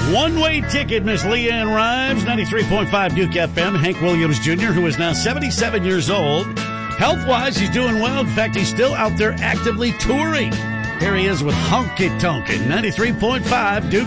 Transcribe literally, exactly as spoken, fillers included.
One-way ticket, Miss Leanne Rives, ninety-three point five Duke F M. Hank Williams Junior, who is now seventy-seven years old. Health-wise, he's doing well. In fact, he's still out there actively touring. Here he is with Honky Tonkin', ninety-three point five Duke